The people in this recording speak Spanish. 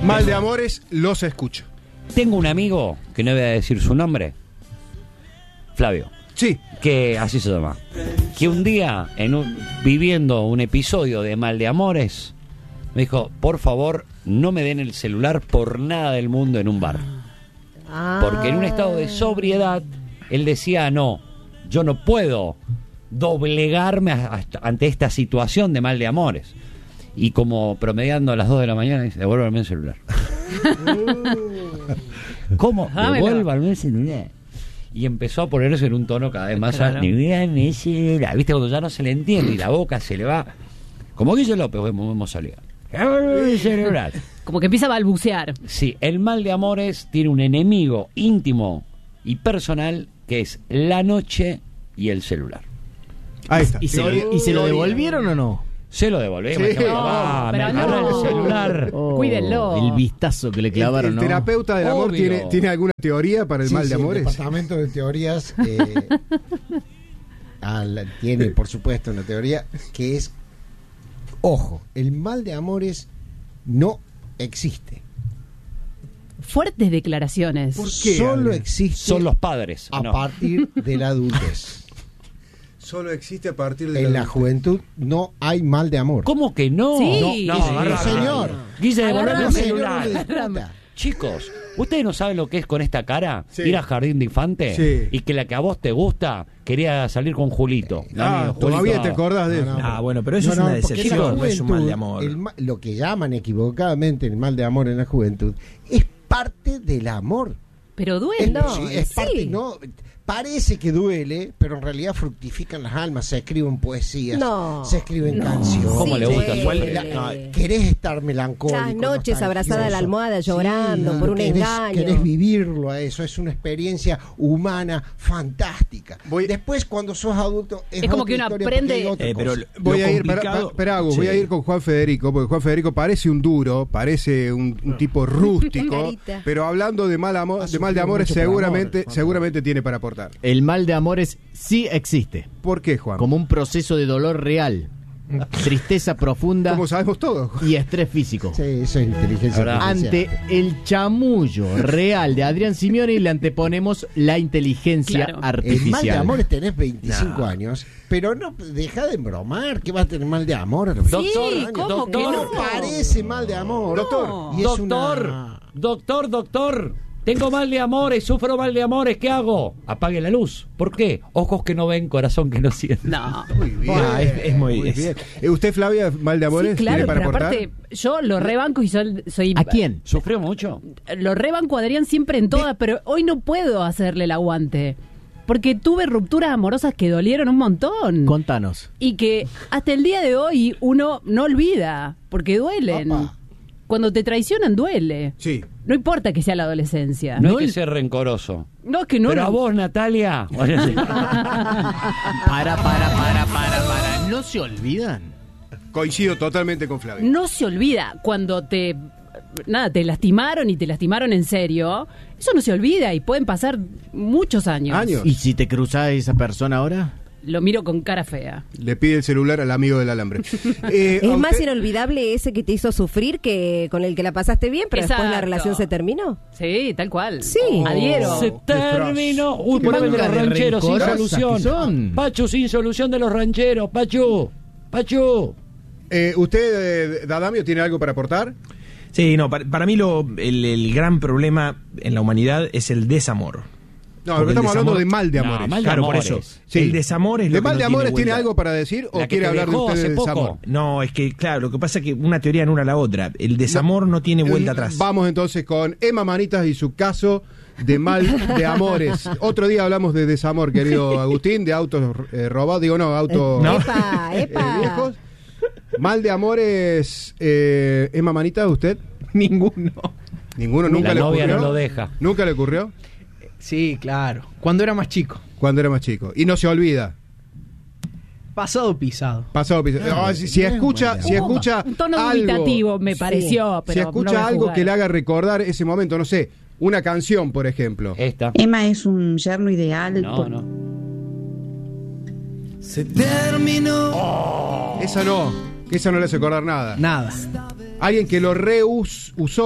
Mal de amores, los escucho. Tengo un amigo, que no voy a decir su nombre, Flavio. Sí. Que así se llama. Que un día, viviendo un episodio de Mal de Amores, me dijo, por favor, no me den el celular por nada del mundo en un bar. Porque en un estado de sobriedad, él decía, no, yo no puedo doblegarme ante esta situación de mal de amores. Y como promediando a las 2 de la mañana, dice, devuélvame el celular. ¿Cómo? Devuélvame el celular. Y empezó a ponerse en un tono cada vez más alto. Devuélvame el celular. ¿Viste? Cuando ya no se le entiende y la boca se le va. Como Guille López, vamos a salir. Devuélvame el celular. Como que empieza a balbucear. Sí, el mal de amores tiene un enemigo íntimo y personal que es la noche y el celular. Ahí está. ¿Y se lo devolvieron o no? Se lo devolvemos. Sí. Me agarró el celular. Cuídenlo. El vistazo que le clavaron, ¿El ¿no? terapeuta del amor tiene alguna teoría para el mal de amores? El departamento de teorías tiene, por supuesto, una teoría que es, ojo, el mal de amores no existe. Fuertes declaraciones. ¿Por qué? Solo existe. Son los padres. A partir de la adultez. Solo existe a partir de en la juventud no hay mal de amor. ¿Cómo que no? Sí. No, señor. Guille, devolveme el celular. Disfruta. Chicos, ¿ustedes no saben lo que es con esta cara? Sí. Ir a Jardín de Infante y que la que a vos te gusta quería salir con Julito. Todavía te acordás de eso. Bueno, pero eso es una decepción, no es un mal de amor. Lo que llaman equivocadamente el mal de amor en la juventud es parte del amor. Pero duele. Es parte, no, parece que duele, pero en realidad fructifican las almas, se escriben poesías, se escriben canciones. ¿Cómo le gusta? Querés estar melancólico. Las noches abrazada a la almohada llorando por un engaño. Querés vivirlo a eso, es una experiencia humana fantástica. Después cuando sos adulto es como que uno aprende. Voy a ir con Juan Federico, porque Juan Federico parece un duro, parece un tipo rústico, pero hablando de mal de amores seguramente tiene para aportar. El mal de amores sí existe. ¿Por qué, Juan? Como un proceso de dolor real, tristeza profunda, como sabemos todos, y estrés físico. Sí, eso es inteligencia artificial. Ante el chamullo real de Adrián Simeoni le anteponemos la inteligencia artificial. El mal de amores tenés 25 años, pero no deja de bromar, que vas a tener mal de amor. Sí, ¿cómo que no? Parece mal de amor. Doctor, y es doctor. Tengo mal de amores, sufro mal de amores, ¿qué hago? Apague la luz. ¿Por qué? Ojos que no ven, corazón que no siente. No. Muy bien. Es muy bien. ¿Usted, Flavia, mal de amores? Sí, claro, ¿tiene para pero aportar? aparte, yo lo rebanco y soy... ¿A quién? ¿Sufrió mucho? Lo rebanco a Adrián siempre en todas, pero hoy no puedo hacerle el aguante. Porque tuve rupturas amorosas que dolieron un montón. Contanos. Y que hasta el día de hoy uno no olvida, porque duelen. Opa. Cuando te traicionan duele. Sí. No importa que sea la adolescencia. No hay que ser rencoroso. No, es que no. Pero a vos, Natalia. Para. ¿No se olvidan? Coincido totalmente con Flavia. No se olvida cuando te lastimaron y te lastimaron en serio. Eso no se olvida y pueden pasar muchos años. ¿Y si te cruzás a esa persona ahora? Lo miro con cara fea. Le pide el celular al amigo del alambre. ¿Es más inolvidable ese que te hizo sufrir que con el que la pasaste bien, pero después la relación se terminó? Sí, tal cual. Sí. Adhiero. Se terminó. Uy, vuelven de los rancheros sin solución. Pachu sin solución de los rancheros. Pachu. ¿Usted, Dadamio, tiene algo para aportar? Sí, no, para mí el gran problema en la humanidad es el desamor. No, pero estamos hablando de mal de amores. Claro, por eso. Sí. El desamor es lo que ¿De mal de no amores tiene vuelta. algo para decir o quiere hablar de usted de desamor? No, es que, claro, lo que pasa es que una teoría anula la otra. El desamor no tiene vuelta atrás. Vamos entonces con Emma Manitas y su caso de mal de amores. Otro día hablamos de desamor, querido Agustín, de autos robados. Digo, no, autos viejos. Mal de amores, Emma Manitas, ¿usted? Ninguno. ¿Ninguno? ¿Nunca la le novia ocurrió? no lo deja. ¿Nunca le ocurrió? Sí, claro. Cuando era más chico. Cuando era más chico. Y no se olvida. Pasado pisado. Si escucha un tono algo, dubitativo me pareció, pero si escucha no voy a algo jugar. que le haga recordar ese momento, no sé, una canción, por ejemplo. Esta. Emma es un yerno ideal. No. Se terminó. Esa no le hace acordar nada. Nada. Alguien que lo usó